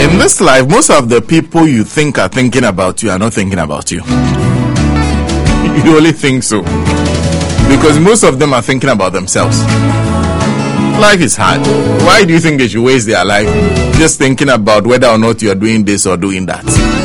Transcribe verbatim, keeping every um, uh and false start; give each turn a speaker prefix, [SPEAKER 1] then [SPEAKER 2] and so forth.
[SPEAKER 1] In this life, most of the people you think are thinking about you are not thinking about you. You only think so. Because most of them are thinking about themselves. Life is hard. Why do you think they should waste their life just thinking about whether or not you are doing this or doing that?